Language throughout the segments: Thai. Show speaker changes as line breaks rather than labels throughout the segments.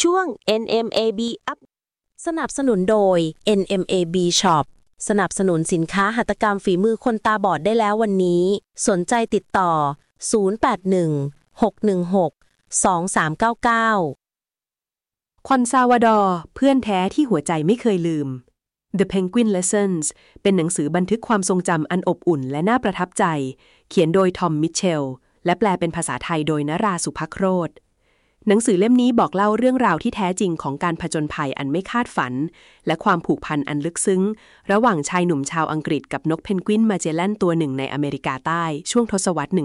ช่วง NMAB Up
สนับสนุนโดย NMAB Shop สนับสนุนสินค้าหัตถกรรมฝีมือคนตาบอดได้แล้ววันนี้สนใจติดต่อ0816162399
คอนซาวาดอร์เพื่อนแท้ที่หัวใจไม่เคยลืม The Penguin Lessons เป็นหนังสือบันทึกความทรงจำอันอบอุ่นและน่าประทับใจเขียนโดยทอมมิทเชลและแปลเป็นภาษาไทยโดยนราสุภักโรจน์หนังสือเล่มนี้บอกเล่าเรื่องราวที่แท้จริงของการผจญภัยอันไม่คาดฝันและความผูกพันอันลึกซึ้งระหว่างชายหนุ่มชาวอังกฤษกับนกเพนกวินมาเจลแลนตัวหนึ่งในอเมริกาใต้ช่วงทศวรรษ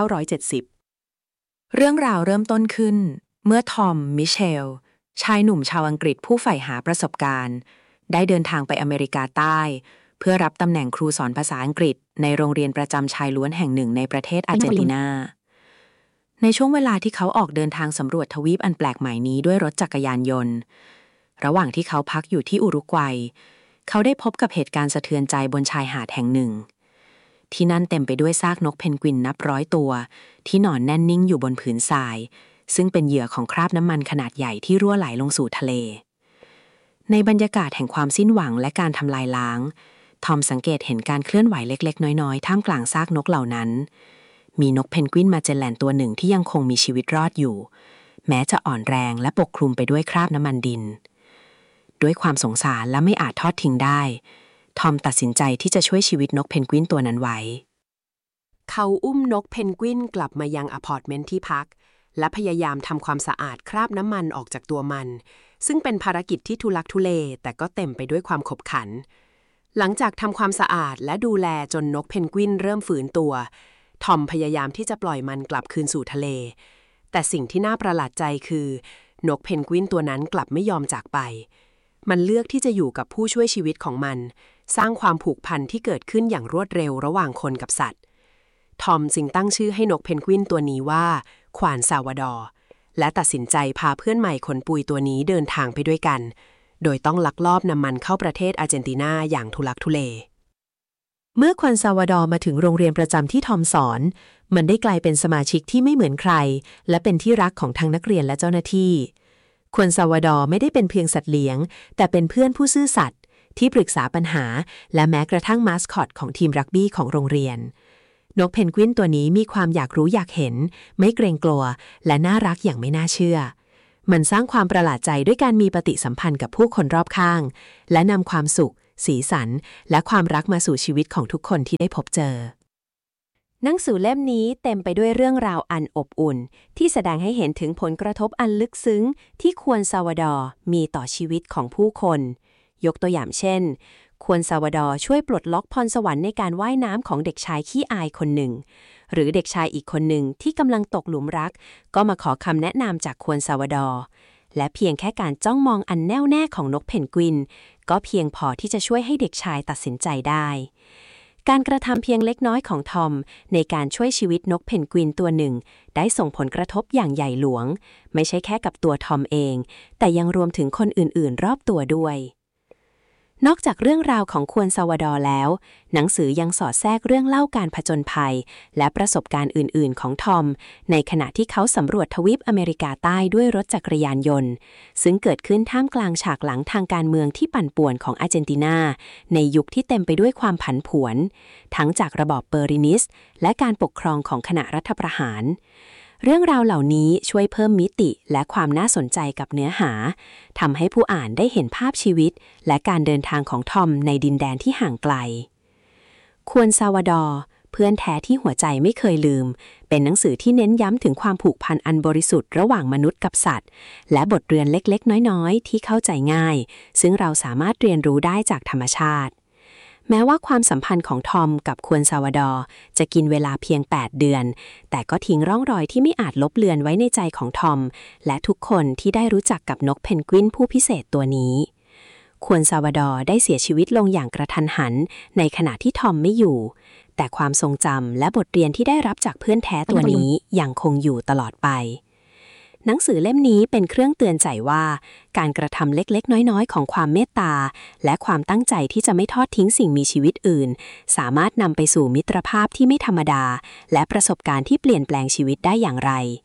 1970
เรื่องราวเริ่มต้นขึ้นเมื่อทอม มิเชลชายหนุ่มชาวอังกฤษผู้ใฝ่หาประสบการณ์ได้เดินทางไปอเมริกาใต้เพื่อรับตำแหน่งครูสอนภาษาอังกฤษในโรงเรียนประจำชายล้วนแห่งหนึ่งในประเทศอาร์เจนตินาในช่วงเวลาที่เขาออกเดินทางสำรวจทวีปอันแปลกใหม่นี้ด้วยรถจักรยานยนต์ระหว่างที่เขาพักอยู่ที่อุรุกวัยเขาได้พบกับเหตุการณ์สะเทือนใจบนชายหาดแห่งหนึ่งที่นั่นเต็มไปด้วยซากนกเพนกวินนับร้อยตัวที่นอนแน่นนิ่งอยู่บนผืนทรายซึ่งเป็นเหยื่อของคราบน้ำมันขนาดใหญ่ที่รั่วไหลลงสู่ทะเลในบรรยากาศแห่งความสิ้นหวังและการทำลายล้างทอมสังเกตเห็นการเคลื่อนไหวเล็กๆน้อยๆท่ามกลางซากนกเหล่านั้นมีนกเพนกวินมาเจลแลนตัวหนึ่งที่ยังคงมีชีวิตรอดอยู่แม้จะอ่อนแรงและปกคลุมไปด้วยคราบน้ำมันดินด้วยความสงสารและไม่อาจทอดทิ้งได้ทอมตัดสินใจที่จะช่วยชีวิตนกเพนกวินตัวนั้นไว้
เขาอุ้มนกเพนกวินกลับมายังอพาร์ตเมนต์ที่พักและพยายามทำความสะอาดคราบน้ำมันออกจากตัวมันซึ่งเป็นภารกิจที่ทุลักทุเลแต่ก็เต็มไปด้วยความขบขันหลังจากทำความสะอาดและดูแลจนนกเพนกวินเริ่มฝืนตัวทอมพยายามที่จะปล่อยมันกลับคืนสู่ทะเลแต่สิ่งที่น่าประหลาดใจคือนกเพนกวินตัวนั้นกลับไม่ยอมจากไปมันเลือกที่จะอยู่กับผู้ช่วยชีวิตของมันสร้างความผูกพันที่เกิดขึ้นอย่างรวดเร็วระหว่างคนกับสัตว์ทอมจึงตั้งชื่อให้นกเพนกวินตัวนี้ว่าควานซาวาดอร์และตัดสินใจพาเพื่อนใหม่ขนปุยตัวนี้เดินทางไปด้วยกันโดยต้องลักลอบนำมันเข้าประเทศอาร์เจนตินาอย่างทุลักทุเล
เมื่อควานซาวาดอร์มาถึงโรงเรียนประจำที่ทอมสอนมันได้กลายเป็นสมาชิกที่ไม่เหมือนใครและเป็นที่รักของทั้งนักเรียนและเจ้าหน้าที่ควานซาวาดอร์ไม่ได้เป็นเพียงสัตว์เลี้ยงแต่เป็นเพื่อนผู้ซื่อสัตย์ที่ปรึกษาปัญหาและแม้กระทั่งมาสคอตของทีมรักบี้ของโรงเรียนนกเพนกวินตัวนี้มีความอยากรู้อยากเห็นไม่เกรงกลัวและน่ารักอย่างไม่น่าเชื่อมันสร้างความประหลาดใจด้วยการมีปฏิสัมพันธ์กับผู้คนรอบข้างและนำความสุขสีสันและความรักมาสู่ชีวิตของทุกคนที่ได้พบเจอหนังสือเล่มนี้เต็มไปด้วยเรื่องราวอันอบอุ่นที่แสดงให้เห็นถึงผลกระทบอันลึกซึ้งที่ควานซาวาดอร์มีต่อชีวิตของผู้คนยกตัวอย่างเช่นควานซาวาดอร์ช่วยปลดล็อกพรสวรรค์ในการว่ายน้ำของเด็กชายขี้อายคนหนึ่งหรือเด็กชายอีกคนหนึ่งที่กำลังตกหลุมรักก็มาขอคำแนะนำจากควานซาวาดอร์และเพียงแค่การจ้องมองอันแน่วแน่ของนกเพนกวินก็เพียงพอที่จะช่วยให้เด็กชายตัดสินใจได้การกระทำเพียงเล็กน้อยของทอมในการช่วยชีวิตนกเพนกวินตัวหนึ่งได้ส่งผลกระทบอย่างใหญ่หลวงไม่ใช่แค่กับตัวทอมเองแต่ยังรวมถึงคนอื่นๆรอบตัวด้วยนอกจากเรื่องราวของควานซาวาดอร์แล้วหนังสือยังสอดแทรกเรื่องเล่าการผจญภัยและประสบการณ์อื่นๆของทอมในขณะที่เขาสำรวจทวีปอเมริกาใต้ด้วยรถจักรยานยนต์ซึ่งเกิดขึ้นท่ามกลางฉากหลังทางการเมืองที่ปั่นป่วนของอาร์เจนตินาในยุคที่เต็มไปด้วยความผันผวนทั้งจากระบอบเปอรินิสต์และการปกครองของคณะรัฐประหารเรื่องราวเหล่านี้ช่วยเพิ่มมิติและความน่าสนใจกับเนื้อหาทำให้ผู้อ่านได้เห็นภาพชีวิตและการเดินทางของทอมในดินแดนที่ห่างไกลควานซาวาดอร์เพื่อนแท้ที่หัวใจไม่เคยลืมเป็นหนังสือที่เน้นย้ำถึงความผูกพันอันบริสุทธิ์ระหว่างมนุษย์กับสัตว์และบทเรียนเล็กๆน้อยๆที่เข้าใจง่ายซึ่งเราสามารถเรียนรู้ได้จากธรรมชาติแม้ว่าความสัมพันธ์ของทอมกับควานซาวาดอร์จะกินเวลาเพียง8 เดือนแต่ก็ทิ้งร่องรอยที่ไม่อาจลบเลือนไว้ในใจของทอมและทุกคนที่ได้รู้จักกับนกเพนกวินผู้พิเศษตัวนี้ควานซาวาดอร์ได้เสียชีวิตลงอย่างกระทันหันในขณะที่ทอมไม่อยู่แต่ความทรงจำและบทเรียนที่ได้รับจากเพื่อนแท้ตัวนี้ยังคงอยู่ตลอดไปหนังสือเล่มนี้เป็นเครื่องเตือนใจว่าการกระทำเล็กๆน้อยๆของความเมตตาและความตั้งใจที่จะไม่ทอดทิ้งสิ่งมีชีวิตอื่นสามารถนำไปสู่มิตรภาพที่ไม่ธรรมดาและประสบการณ์ที่เปลี่ยนแปลงชีวิตได้อย่างไร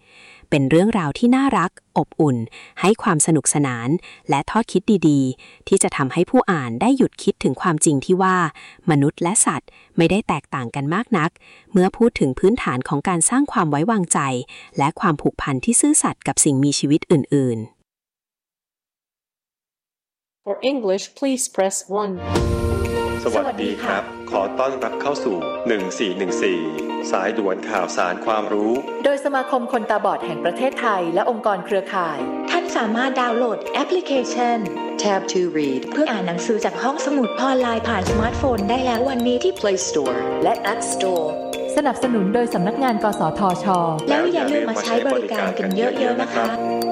เป็นเรื่องราวที่น่ารักอบอุ่นให้ความสนุกสนานและทอดคิดดีๆที่จะทำให้ผู้อ่านได้หยุดคิดถึงความจริงที่ว่ามนุษย์และสัตว์ไม่ได้แตกต่างกันมากนักเมื่อพูดถึงพื้นฐานของการสร้างความไว้วางใจและความผูกพันที่ซื่อสัตย์กับสิ่งมีชีวิตอื่นๆ
For English, please press 1.
สวัสดีครับขอต้อนรับเข้าสู่1414สายด่วนข่าวสารความรู้
โดยสมาคมคนตาบอดแห่งประเทศไทยและองค์กรเครือข่าย
ท่านสามารถดาวน์โหลดแอปพลิเคชัน Tab to Read เพื่ออ่านหนังสือจากห้องสมุดออนไลน์ผ่านสมาร์ทโฟนได้แล้ววันนี้ที่ Play Store และ App Store
สนับสนุนโดยสำนักงานกสทช.
แล้วอย่าลืมมาใช้บริการกันเยอะๆนะคะ